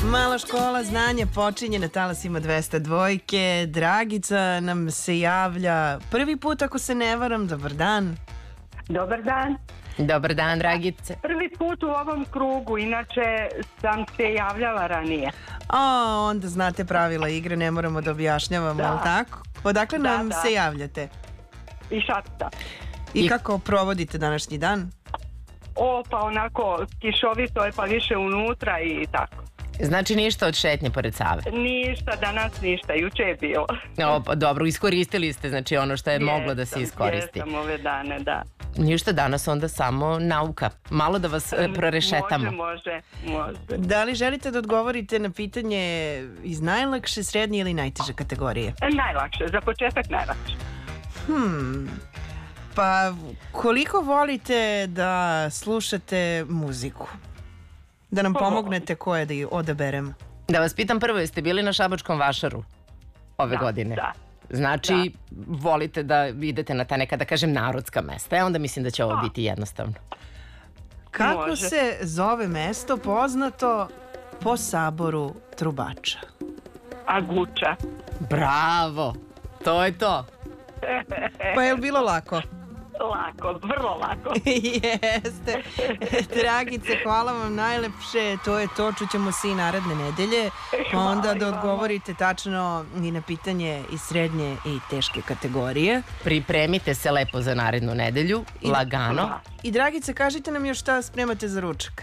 Mala škola znanja počinje na talasima 202. Dragica nam se javlja prvi put, ako se ne varam. Dobar dan. Dobar dan. Dobar dan, Dragice. Prvi put u ovom krugu, inače sam se javljala ranije. Onda znate pravila igre, ne moramo da objašnjavamo, ali tako? Odakle nam se javljate? Iz Šapca. I kako provodite današnji dan? Pa onako kišovito je, pa više unutra i tako. Znači ništa od šetnje pored Save? Ništa, danas ništa, juče je bilo. Dobro, iskoristili ste znači ono što je moglo da se iskoristi. Jesam ove dane, da. Ništa, danas onda samo nauka. Malo da vas prorešetamo. Može. Da li želite da odgovorite na pitanje iz najlakše, srednje ili najteže kategorije? Najlakše, za početak najlakše. Pa koliko volite da slušate muziku? Da nam pomognete koje da odaberemo. Da vas pitam prvo, jeste bili na Šabačkom vašaru ove godine? Da. Znači, volite da idete na ta neka, da kažem, narodska mesta. Onda mislim da će ovo biti jednostavno. Kako se zove mesto poznato po saboru trubača? Aguča. Bravo, to je to. Pa je li bilo lako? Lako, vrlo lako. Jeste. Dragice, hvala vam najlepše. To je to, čućemo se i naredne nedelje. Pa onda da odgovorite tačno i na pitanje iz srednje i teške kategorije. Pripremite se lepo za narednu nedelju, lagano. I Dragice, kažite nam još šta spremate za ručak.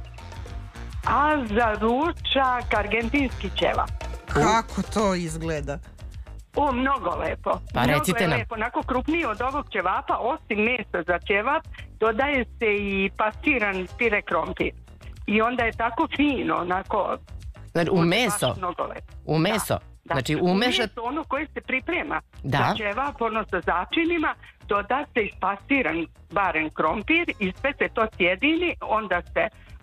A za ručak argentinski ćevap. Kako to izgleda? Mnogo lepo. Pa recite nam. Lepo. Onako krupniji od ovog ćevapa, osim mesa za ćevap, dodaje se i pasiran pire krompir. I onda je tako fino, onako... Znači, u meso? Mnogo lepo. U meso? Da. Znači, U umešat... meso, ono koje se priprema za ćevap, ono sa začinima, doda se ispasiran baren krompir i sve se to sjedini, onda se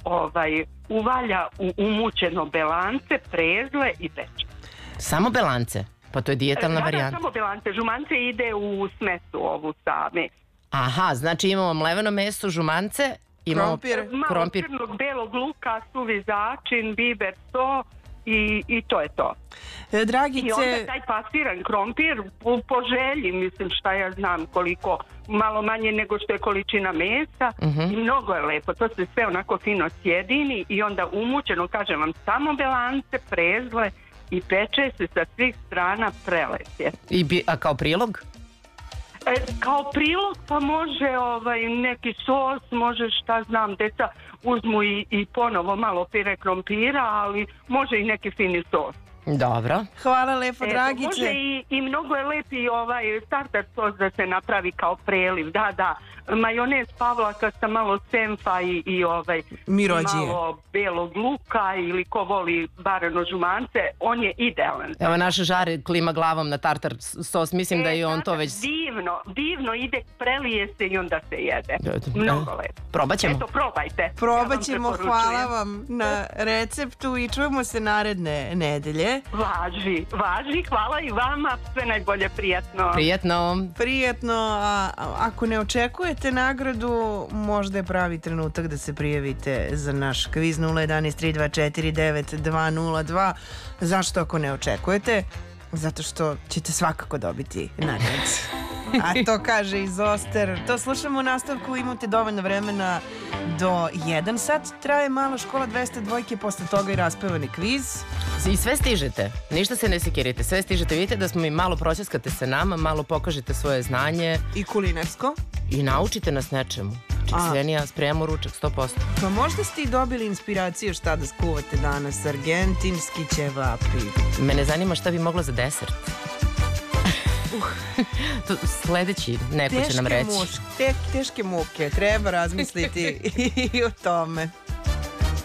uvalja u umućeno belance, prezle i peče. Samo belance? Pa to je dijetalna varijanta. Da, samo belance. Žumance ide u smesu ovu sa mesom. Aha, znači imamo mleveno meso, žumance, imamo malo crnog, belog luka, suvi začin, biber, so i to je to. Dragice... I onda taj pasiran krompir po želji, mislim šta ja znam koliko, malo manje nego što je količina mesa i mnogo je lepo. To se sve onako fino sjedini i onda umućeno, kažem vam, samo belance, prezle i peče se sa svih strana, preletje. A kao prilog? Kao prilog pa može neki sos, može šta znam, deca uzmu i ponovo malo pire krompira, ali može i neki fini sos. Dobro. Hvala lepo, Dragice. Može i mnogo je lepi starter sos da se napravi kao preliv, da. Majonez Pavlaka sa malo senfa i malo belog luka ili ko voli bareno žumance, on je idealan. Evo naša Žare klima glavom na tartar sos, mislim da je on to već... Divno ide, prelije se i onda se jede. Mnogo lepo. Probat ćemo. Eto, probajte. Probat ćemo, hvala vam na receptu i čujemo se naredne nedelje. Važi, hvala i vama, sve najbolje, prijatno. Prijetno, a ako ne očekujete nagradu, možda je pravi trenutak da se prijavite za naš kviz 011 324 9202. Zašto ako ne očekujete? Zato što ćete svakako dobiti nagradu. A to kaže Izoster. To slušamo u nastavku, imate dovoljno vremena do 1 sat. Traje Mala škola 202, posle toga i raspevani kviz. I sve stižete, ništa se ne sekirite, sve stižete. Vidite da smo i malo proćaskate sa nama, malo pokažete svoje znanje. I kulinarsko. I naučite nas nečemu. Ksenija, spremamo ručak 100%. Pa možda ste i dobili inspiraciju šta da skuvate danas. Argentinski ćevapi. Mene zanima šta bi moglo za desert. Sledeći neko će nam reći. Teške muke, treba razmisliti i o tome.